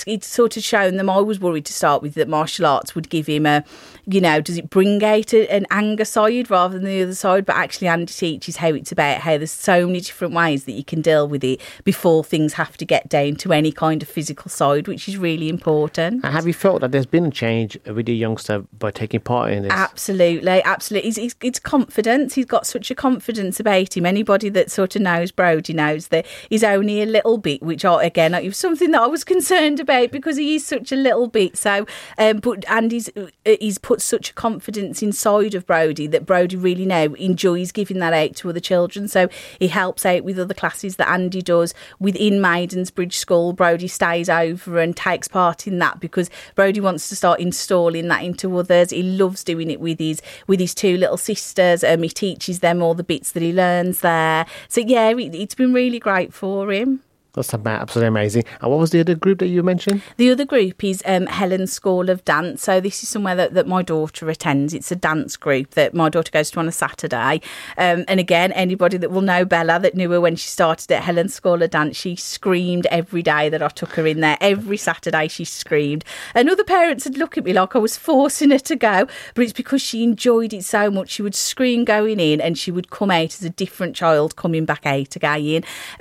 it's sort of shown them. I was worried to start with that martial arts would give him a, does it bring out an anger side rather than the other side? But actually Andy teaches how it's about how there's so many different ways that you can deal with it before things have to get down to any kind of physical side, which is really important. And have you felt that there's been a change with your youngster by taking part in this? Absolutely. It's confidence. He's got such a confidence about him. Anybody that sort of knows Brodie knows that he's only a little bit, which again, it was something that I was concerned about because he is such a little bit. So, but Andy's he's put such a confidence inside of Brodie that Brodie really now enjoys giving that out to other children. So he helps out with other classes that Andy does within Maidensbridge School. Brodie stays over and takes part in that because Brodie wants to start installing that into others. He loves doing it with his two little sisters. He teaches them all the bits that he learns there. So yeah, it's been really great for him. That's absolutely amazing. And what was the other group that you mentioned? The other group is Helen's School of Dance. So this is somewhere that my daughter attends. It's a dance group that my daughter goes to on a Saturday. And again, anybody that will know Bella, that knew her when she started at Helen's School of Dance, she screamed every day that I took her in there. Every Saturday she screamed. And other parents would look at me like I was forcing her to go. But it's because she enjoyed it so much. She would scream going in and she would come out as a different child coming back out again.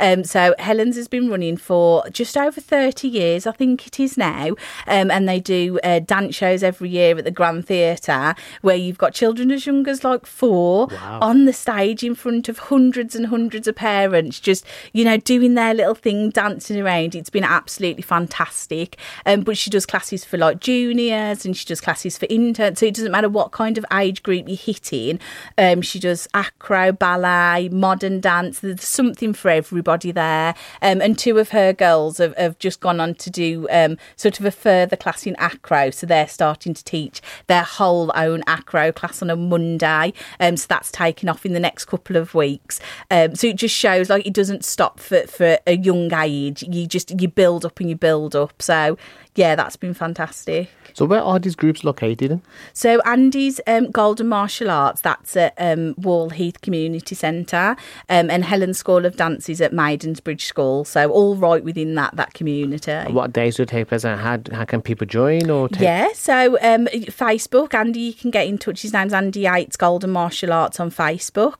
So Helen's has been running for just over 30 years, I think it is now, and they do dance shows every year at the Grand Theatre where you've got children as young as like 4 on the stage in front of hundreds and hundreds of parents just doing their little thing, dancing around. It's been absolutely fantastic. But she does classes for like juniors and she does classes for interns, so it doesn't matter what kind of age group you hit in. She does acro, ballet, modern dance. There's something for everybody there. And 2 of her girls have just gone on to do sort of a further class in acro. So they're starting to teach their whole own acro class on a Monday. So that's taking off in the next couple of weeks. So it just shows like it doesn't stop for a young age. You build up and you build up. So yeah, that's been fantastic. So where are these groups located in? So Andy's Golden Martial Arts, that's at Wall Heath Community Centre, and Helen's School of Dance is at Maidensbridge School. So all right within that community. What days do it take place and how can people join? Yeah, so Facebook, Andy, you can get in touch. His name's Andy Yates, Golden Martial Arts on Facebook.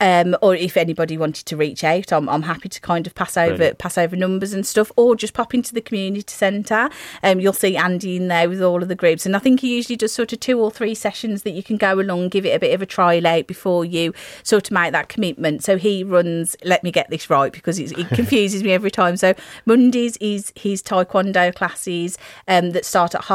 Or if anybody wanted to reach out, I'm happy to kind of pass over numbers and stuff, or just pop into the community centre. You'll see Andy in there with all of the groups, and I think he usually does sort of 2 or 3 sessions that you can go along, give it a bit of a trial out before you sort of make that commitment. So he runs, let me get this right because it confuses me every time. So Mondays is his taekwondo classes that start at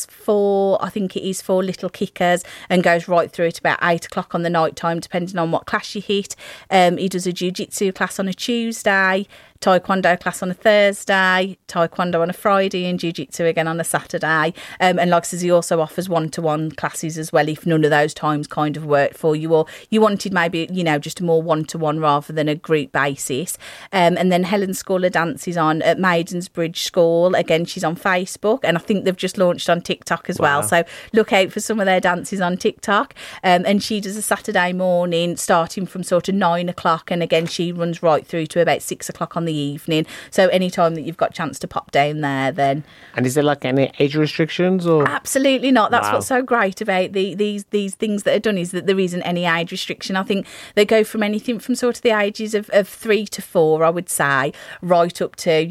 4:30, I think it is, for little kickers, and goes right through to about 8 o'clock on the night time, depending on what class you hit. He does a jiu-jitsu class on a Tuesday, taekwondo class on a Thursday, taekwondo on a Friday, and jiu-jitsu again on a Saturday. And like I says, he also offers one-to-one classes as well if none of those times kind of worked for you, or you wanted maybe, just a more one-to-one rather than a group basis. And then Helen's School of Dance is on at Maidensbridge School. Again, she's on Facebook, and I think they've just launched on TikTok as well. So look out for some of their dances on TikTok. And she does a Saturday morning starting from sort of 9 o'clock, and again, she runs right through to about 6 o'clock on the evening. So any time that you've got a chance to pop down there, then. And is there like any age restrictions or? Absolutely not. That's what's so great about these things that are done, is that there isn't any age restriction. I think they go from anything from sort of the ages of 3 to 4, I would say, right up to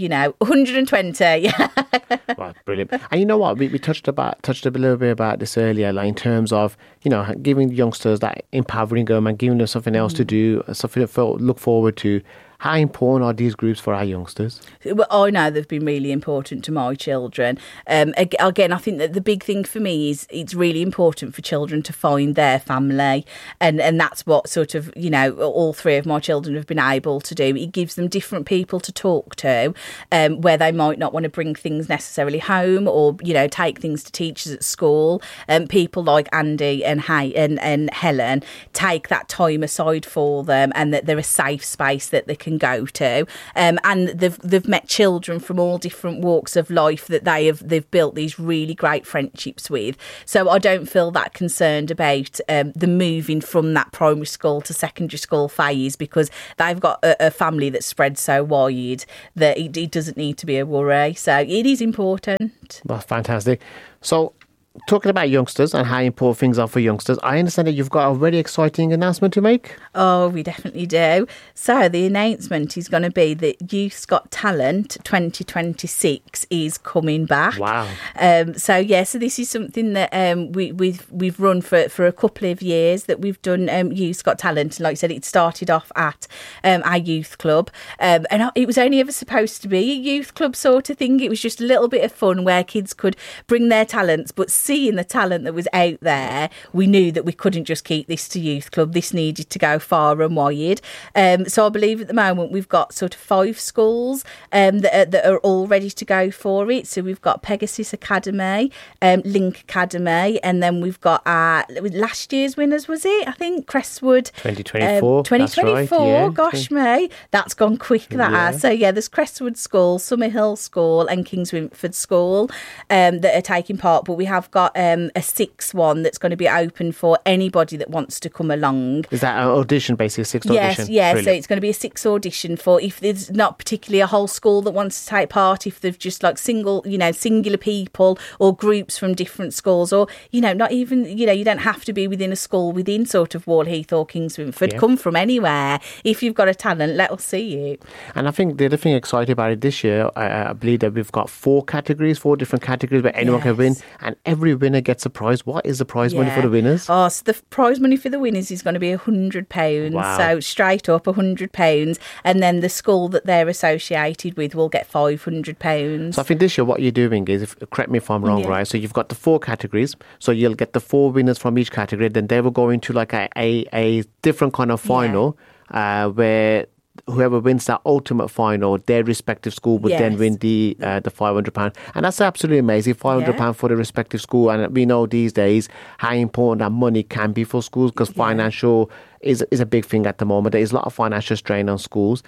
120. Wow, brilliant. And you know what, we touched a little bit about this earlier, like in terms of giving youngsters that empowering them and giving them something else to do, something to look forward to. How important are these groups for our youngsters? Well, I know they've been really important to my children. Again, I think that the big thing for me is it's really important for children to find their family. And that's what sort of, all 3 of my children have been able to do. It gives them different people to talk to, where they might not want to bring things necessarily home or, take things to teachers at school. People like Andy and Helen take that time aside for them, and that they're a safe space that they can can go to, and they've met children from all different walks of life that they've built these really great friendships with. So I don't feel that concerned about the moving from that primary school to secondary school phase, because they've got a family that's spread so wide that it doesn't need to be a worry. So it is important. That's fantastic. So, talking about youngsters and how important things are for youngsters, I understand that you've got a very exciting announcement to make. Oh, we definitely do. So the announcement is going to be that Youth's Got Talent 2026 is coming back. Wow. So this is something that we've run for a couple of years, that we've done Youth's Got Talent. And like I said, it started off at our youth club. And it was only ever supposed to be a youth club sort of thing. It was just a little bit of fun where kids could bring their talents, but seeing the talent that was out there, we knew that we couldn't just keep this to youth club. This needed to go far and wide. So I believe at the moment we've got sort of 5 schools that are all ready to go for it. So we've got Pegasus Academy, Link Academy, and then we've got last year's winners, was it? I think Crestwood. 2024. 2024. Right, yeah. Gosh me, that's gone quick, that has. So there's Crestwood School, Summerhill School and Kings Winford School that are taking part, but we have got a 6th one that's going to be open for anybody that wants to come along. Is that an audition, basically, 6th audition? Yes, Brilliant. so it's going to be a 6th audition for, if there's not particularly a whole school that wants to take part, if they've just like singular people or groups from different schools, or, not even, you don't have to be within a school within sort of Wallheath or Kings Winford. Come from anywhere. If you've got a talent, let us see you. And I think the other thing exciting about it this year, I believe that we've got 4 different categories where anyone can win, and every winner gets a prize. What is the prize money for the winners? Oh, so the prize money for the winners is going to be £100. Wow. So straight up £100, and then the school that they're associated with will get £500. So I think this year what you're doing is, correct me if I'm wrong, right? So you've got the 4 categories. So you'll get the 4 winners from each category. Then they will go into like a different kind of final where whoever wins that ultimate final, their respective school would then win the £500, and that's absolutely amazing. £500 for the respective school, and we know these days how important that money can be for schools, because financial is a big thing at the moment. There is a lot of financial strain on schools.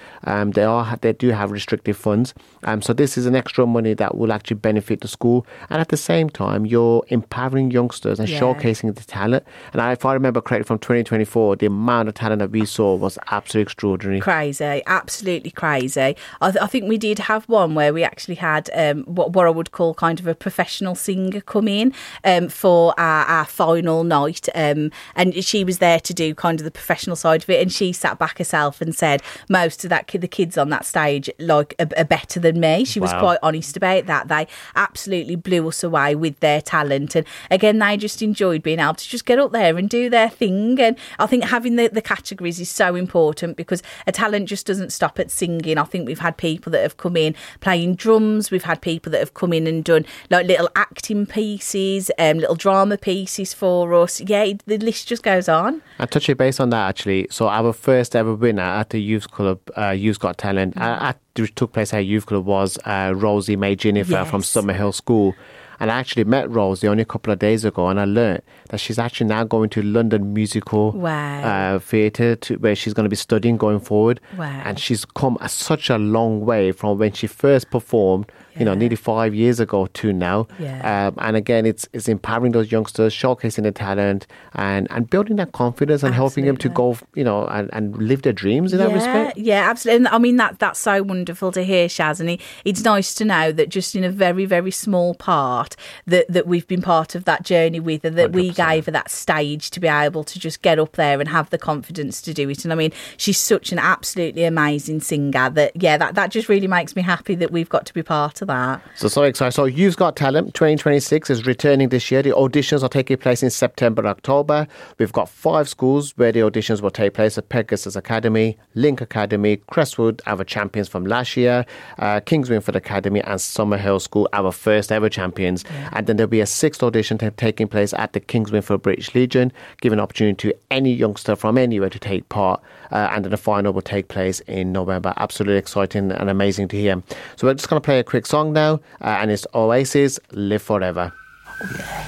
They do have restrictive funds. So this is an extra money that will actually benefit the school, and at the same time, you're empowering youngsters and showcasing the talent. And if I remember correctly, from 2024, the amount of talent that we saw was absolutely extraordinary. Crazy, absolutely crazy. I think we did have one where we actually had what I would call kind of a professional singer come in for our final night, and she was there to do kind of the professional side of it, and she sat back herself and said most of the kids on that stage are better than me. She was quite honest about that. They absolutely blew us away with their talent, and again they just enjoyed being able to just get up there and do their thing. And I think having the categories is so important, because a talent just doesn't stop at singing. I think we've had people that have come in playing drums, we've had people that have come in and done like little acting pieces, little drama pieces for us. The list just goes on. And touching base on that, actually, so our first ever winner at the youth club, Youth Got Talent, which took place at our youth club, was Rosie May Jennifer from Summerhill School. And I actually met Rosie only a couple of days ago, and I learned that she's actually now going to London Musical Theatre, where she's going to be studying going forward. And she's come such a long way from when she first performed, nearly 5 years ago to now. And again, it's empowering those youngsters, showcasing their talent, and building that confidence and helping them to go, and live their dreams in that respect. Yeah, absolutely. And I mean, that's so wonderful to hear, Shaz. And it's nice to know that just in a very, very small part, that we've been part of that journey with her, that 100%. We gave her that stage to be able to just get up there and have the confidence to do it. And I mean, she's such an absolutely amazing singer that just really makes me happy that we've got to be part of that. So excited. So You've Got Talent 2026 is returning this year. The auditions are taking place in September, October. We've got 5 schools where the auditions will take place: at Pegasus Academy, Link Academy, Crestwood, our champions from last year, Kings Winford Academy, and Summerhill School, our first ever champions. And then there'll be a 6th audition taking place at the Kings Winford British Legion, giving opportunity to any youngster from anywhere to take part. And then the final will take place in November. Absolutely exciting and amazing to hear. So we're just going to play a quick song now, and it's Oasis, Live Forever. Oh, yeah.